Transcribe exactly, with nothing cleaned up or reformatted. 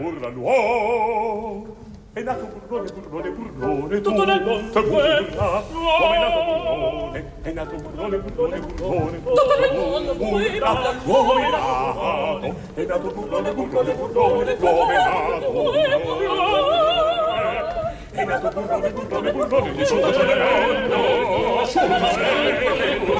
burla l'uomo. È nato burlone, burlone, burlone, tutto nel mondo burla. Come è nato burlone, è nato burlone, burlone, burlone, tutto nel mondo burla. Come è nato, è nato burlone, burlone, burlone, come è nato burlone. È nato burlone, burlone, burlone, di sotto c'è il mondo, sotto c'è il mondo.